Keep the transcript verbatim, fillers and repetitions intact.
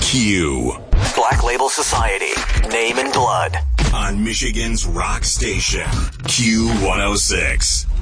Q. Black Label Society. Name and Blood. On Michigan's rock station. Q one oh six.